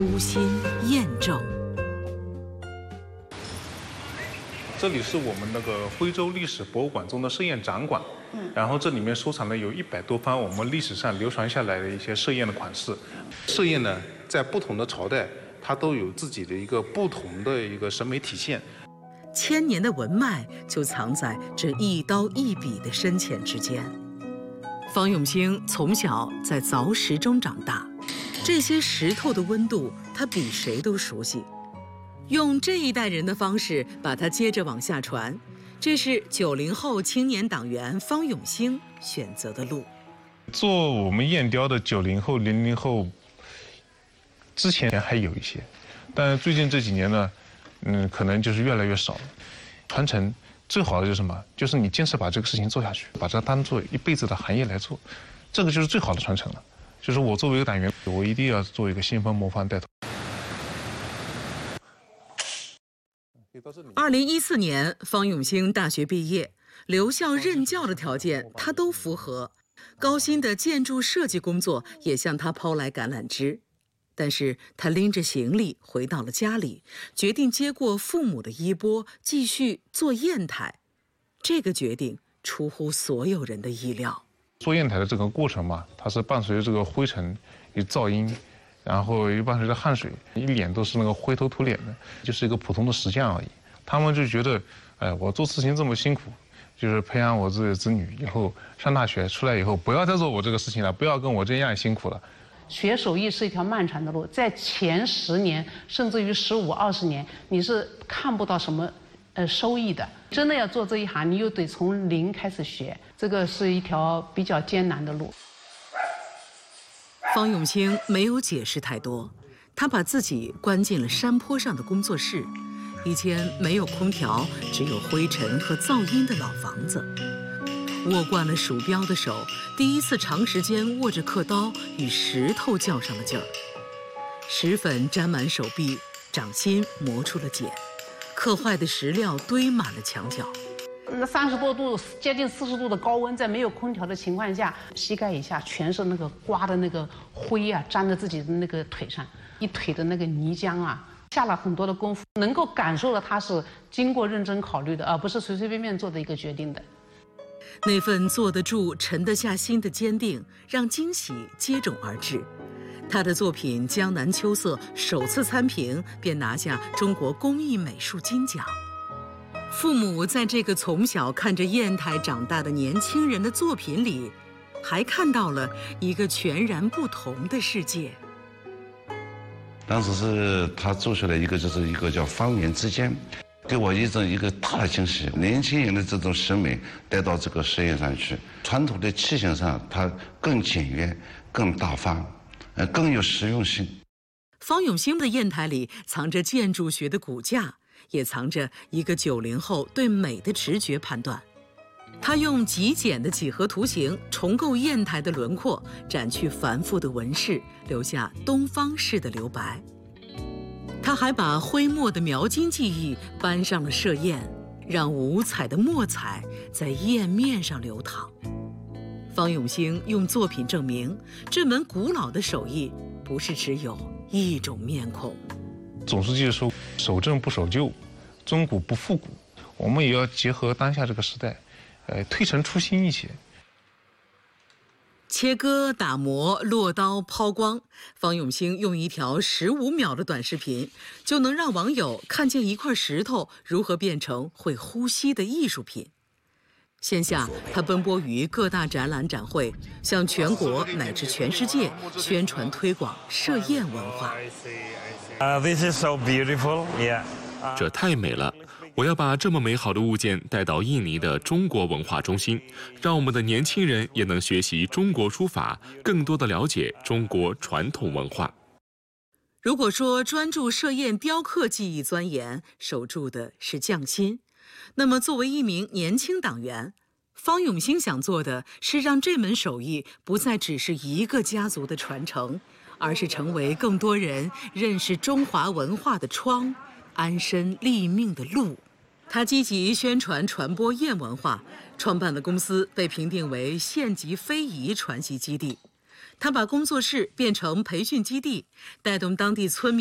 诛心验证。 这里是我们那个徽州历史博物馆中的设宴展馆，然后这里面收藏了有100多方我们历史上流传下来的一些设宴的款式。设宴呢，在不同的朝代，它都有自己的一个不同的一个审美体现。 千年的文脉就藏在这一刀一笔的深浅之间。方永兴从小在凿石中长大，这些石头的温度他比谁都熟悉。用这一代人的方式把它接着往下传，这是90后青年党员方永兴选择的路。 做我们燕雕的90后、00后，之前还有一些，但最近这几年呢，可能就是越来越少了。传承最好的就是什么？就是你坚持把这个事情做下去，把它当做一辈子的行业来做，这个就是最好的传承了。就是我作为一个党员，我一定要做一个先锋模范带头。 2014年，方永兴大学毕业，留校任教的条件他都符合，高薪的建筑设计工作也向他抛来橄榄枝。但是他拎着行李回到了家里，决定接过父母的衣钵，继续做砚台。这个决定出乎所有人的意料。 做砚台的这个过程嘛，它是伴随着这个灰尘与噪音，然后又伴随着汗水，一脸都是那个灰头土脸的，就是一个普通的石匠而已。他们就觉得，我做事情这么辛苦，就是培养我自己的子女以后上大学出来以后，不要再做我这个事情了，不要跟我这样辛苦了。 学手艺是一条漫长的路，在前10年甚至于15、20年，你是看不到什么收益的。真的要做这一行，你又得从零开始学，这个是一条比较艰难的路。 方永兴没有解释太多，他把自己关进了山坡上的工作室，一间没有空调、只有灰尘和噪音的老房子。握惯了鼠标的手，第一次长时间握着刻刀，与石头较上了劲儿。石粉沾满手臂，掌心磨出了茧，刻坏的石料堆满了墙角。 那30多度、接近40度的高温，在没有空调的情况下，膝盖以下全是那个刮的那个灰啊，沾着自己的那个腿上，一腿的那个泥浆啊，下了很多的功夫，能够感受到他是经过认真考虑的，而不是随随便便做的一个决定的。 那份坐得住、沉得下心的坚定，让惊喜接踵而至。他的作品《江南秋色》首次参评便拿下中国工艺美术金奖。父母在这个从小看着砚台长大的年轻人的作品里，还看到了一个全然不同的世界。 当时是他做出来一个，就是一个叫方圆之间，给我一个大的惊喜。年轻人的这种审美带到这个实验上去，传统的器型上它更简约、更大方，更有实用性。 方永兴的砚台里藏着建筑学的骨架，也藏着一个90后对美的直觉判断。他用极简的几何图形重构砚台的轮廓，展去繁复的纹饰，留下东方式的留白。他还把徽墨的描金技艺搬上了设砚，让五彩的墨彩在砚面上流淌。方永兴用作品证明，这门古老的手艺不是只有一种面孔。 总书记说，守正不守旧，尊古不复古，我们也要结合当下这个时代，推陈出新一些。 切割、打磨、落刀、抛光，方永兴用一条15秒的短视频，就能让网友看见一块石头如何变成会呼吸的艺术品。线下，他奔波于各大展览展会，向全国乃至全世界宣传推广设砚文化。 This is so beautiful, yeah. 这太美了！我要把这么美好的物件带到印尼的中国文化中心，让我们的年轻人也能学习中国书法，更多的了解中国传统文化。 如果说专注设砚雕刻技艺钻研，守住的是匠心，那么作为一名年轻党员，方永兴想做的是让这门手艺不再只是一个家族的传承，而是成为更多人认识中华文化的窗，安身立命的路。他积极宣传传播砚文化，创办的公司被评定为县级非遗传习基地。 他把工作室变成培训基地，带动当地村民